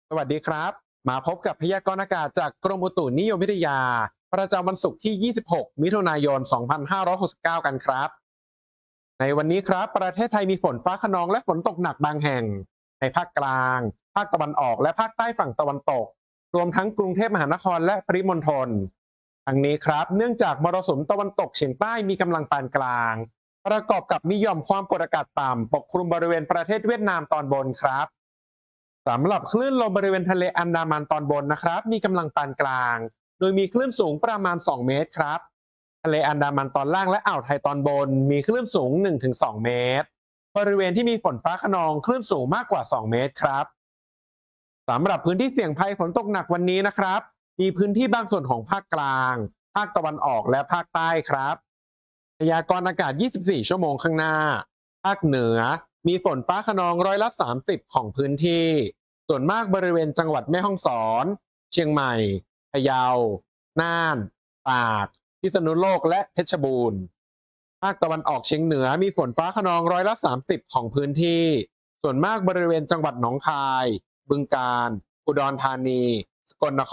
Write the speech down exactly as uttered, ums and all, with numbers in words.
สวัสดีครับมาพบกับพยากรณ์อากาศจากกรมอุตุนิยมวิทยาประจำวันศุกร์ที่ ยี่สิบหก มิถุนายน สองพันห้าร้อยหกสิบเก้า กันครับในวันนี้ครับประเทศไทยมีฝนฟ้าคะนองและฝนตกหนักบางแห่งในภาคกลางภาคตะวันออกและภาคใต้ฝั่งตะวันตกรวมทั้งกรุงเทพมหานครและปริมณฑลทั้งนี้ครับเนื่องจากมรสุมตะวันตกเฉียงใต้มีกำลังปานกลางประกอบกับมีหย่อมความกดอากาศต่ำปกคลุมบริเวณประเทศเวียดนามตอนบนครับ สำหรับคลื่นลมบริเวณทะเลอันดามันตอนบนนะครับมีกำลังปานกลางโดยมีคลื่นสูงประมาณสองเมตรครับทะเลอันดามันตอนล่างและอ่าวไทยตอนบนมีคลื่นสูงหนึ่งถึงสองเมตรบริเวณที่มีฝนฟ้าคะนองคลื่นสูงมากกว่าสองเมตรครับสำหรับพื้นที่เสี่ยงภัยฝนตกหนักวันนี้นะครับมีพื้นที่บางส่วนของภาคกลางภาคตะวันออกและภาคใต้ครับพยากรณ์อากาศ ยี่สิบสี่ ชั่วโมงข้างหน้าภาคเหนือมีฝนฟ้าคะนองร้อยละสามสิบของพื้นที่ ส่วนมากบริเวณจังหวัดแม่ฮ่องสอนเชียงใหม่พะเยาน่านตากพิษณุโลกและเพชรบูรณ์ภาคตะวันออกเฉียงเหนือมีฝนฟ้าคะนองร้อยละสามสิบของพื้นที่ส่วนมากบริเวณจังหวัดหนองคายบึงกาฬอุดรธานีสกลนค